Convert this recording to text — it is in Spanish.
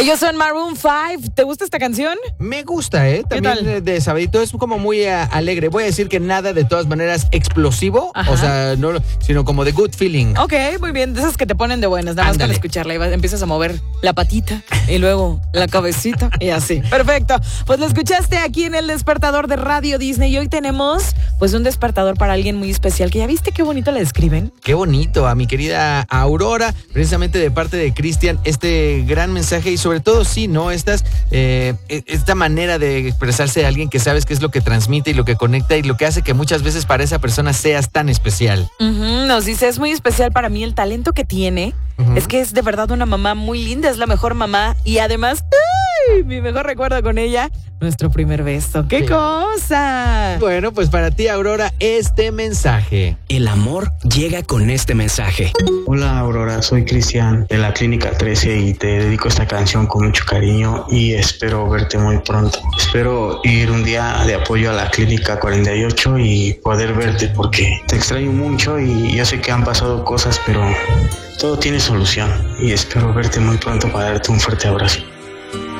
Ellos son Maroon 5. ¿Te gusta esta canción? Me gusta, también de sabadito, es como muy alegre. Voy a decir que nada de todas maneras explosivo, Ajá. o sea, no, sino como de good feeling. Ok, muy bien, de esas que te ponen de buenas, nada más Ándale. con escucharla y empiezas a mover la patita y luego la cabecita y así. Perfecto, pues lo escuchaste aquí en el despertador de Radio Disney y hoy tenemos pues un despertador para alguien muy especial, que ya viste qué bonito le describen. Qué bonito, a mi querida Aurora, precisamente de parte de Cristian, este gran mensaje y sobre todo sí, ¿no? Esta manera de expresarse de alguien que sabes qué es lo que transmite y lo que conecta y lo que hace que muchas veces para esa persona seas tan especial. Nos dice, es muy especial para mí el talento que tiene. Es que es de verdad una mamá muy linda, es la mejor mamá y además, ¡ay! Mi mejor recuerdo con ella, nuestro primer beso. ¡Qué cosa! Bueno, pues para ti, Aurora, este mensaje. El amor llega con este mensaje. Hola Aurora, soy Cristian de la Clínica 13 y te dedico esta canción con mucho cariño y espero verte muy pronto. Espero ir un día de apoyo a la Clínica 48 y poder verte porque te extraño mucho y yo sé que han pasado cosas, pero todo tiene solución y espero verte muy pronto para darte un fuerte abrazo.